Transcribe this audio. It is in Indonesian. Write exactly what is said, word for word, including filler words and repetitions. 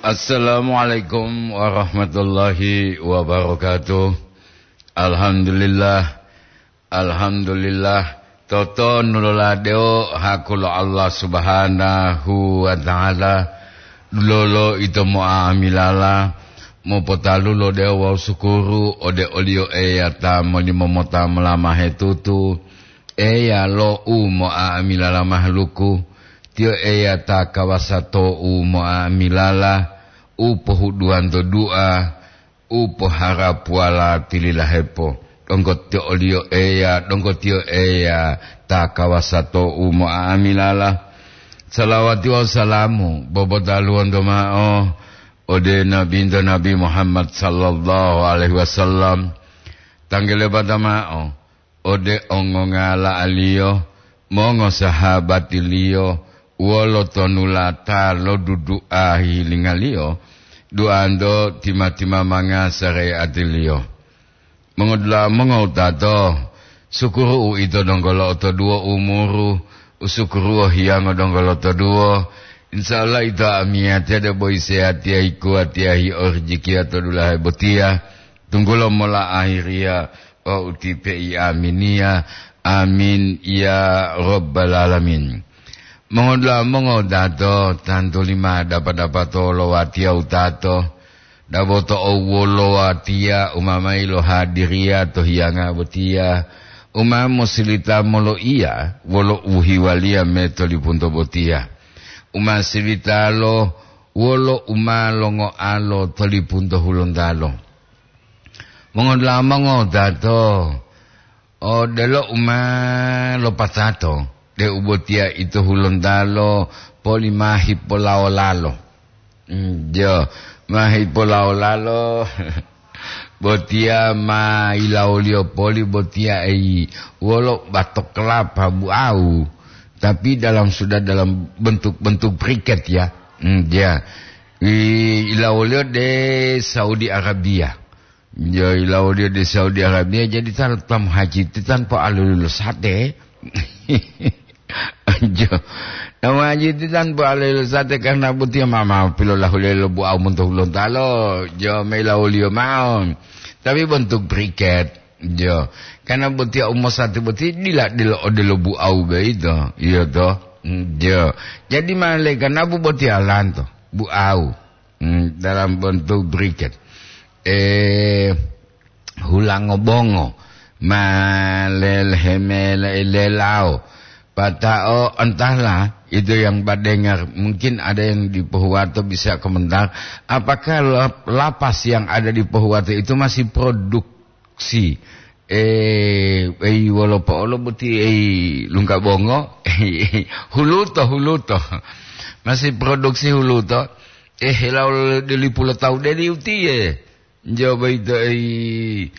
Assalamualaikum warahmatullahi wabarakatuh. Alhamdulillah, Alhamdulillah. Toto nuladeo hakul Allah subhanahu wa ta'ala. Lolo itu mu'amilala. Mopotalu lo deo wa sukuru. Ode olio eyata moni momota melama hetutu. Eya lo u mu'amilala mahluku. Tio eyata kawasato u mu'amilala. Upo huduan to dua, upo harap wala tililah hepo. Dongko tio olio eya, dongko tio eya, ta kawasato umo amilala. Salawati wa salamu, bobotaluan domao, ode nabi indo Nabi Muhammad sallallahu alaihi wasallam. Tanggele batamao, ode ongongala alio, mongo sahabat ilio, wolo tonulata lo dudu ahi lingalio. Duando tima-tima manga sare atilio. Mengodla mengotato. Sukuru itu donggolo oto duo umuru. Usukuru hiang donggolo oto duo. Insyaallah itu amiatnya ada boy sehat ya iku atiahi orjiki atau dulahi botia. Tunggulo mola akhiria. O utipi aminia. Amin ya rabbal alamin. Mengodla mengodato tantu lima dapat dapat lo watia utato daboto owolo watia umamai lo hadiria to hianga botia umam musilita molo iya wolo uhi walia meto lipunto botia umam silita lo wolo umalongo alo to lipunto hulondalo mengodla mengodato o delo umam lo pasato de ubotia itu hulondalo poli mahi polao lalo jo mahi polao lalo botia ma ilaulio poli botia ei wolo batok kelapa buau tapi dalam sudah dalam bentuk-bentuk briket ya ya ilaulio de Saudi Arabia jo ilaulio de Saudi Arabia jadi tanpa haji tanpa alul sate Anjo, nama haji itu tanpa alil sate karena butia mama pilolah ulilo buau untuk ulun talo, jo melaulio mau, tapi bentuk briket, jo, karena butia umur satu butia dilak dilak odelo buau begitu, iya toh, jo, jadi malah karena bu butia lanto, buau, hmm, dalam bentuk briket, eh, hulang ngobongo, malel hemel lelau. Patao entahlah itu yang badengar mungkin ada yang di Pohuwato bisa komentar apakah lapas yang ada di Pohuwato itu masih produksi eh eh walaupun olo buti eh lungka bongo eh huluto huluto masih produksi huluto eh lau dili puluh tahun dari uti eh jawab itu eh